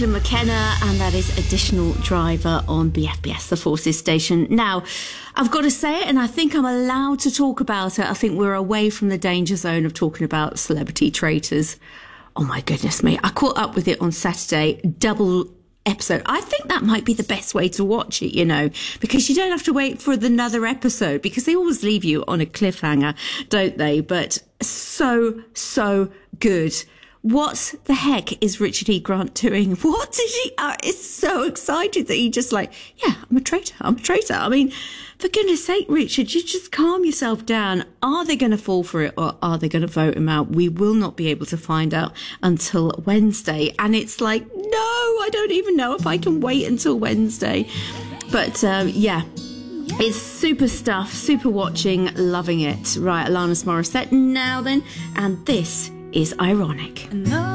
Declan McKenna, and that is Additional Driver on BFBS, the Forces station. Now, I've got to say it, and I think I'm allowed to talk about it. I think we're away from the danger zone of talking about celebrity traitors. Oh my goodness me. I caught up with it on Saturday, double episode. I think that might be the best way to watch it, you know, because you don't have to wait for another episode, because they always leave you on a cliffhanger, don't they? But so good. What the heck is Richard E. Grant doing? What did he... It's so excited that he just like, yeah, I'm a traitor. I mean, for goodness sake, Richard, you just calm yourself down. Are they going to fall for it, or are they going to vote him out? We will not be able to find out until Wednesday. And it's like, no, I don't even know if I can wait until Wednesday. But yeah, it's super stuff, super watching, loving it. Right, Alanis Morissette now then. And this is Ironic.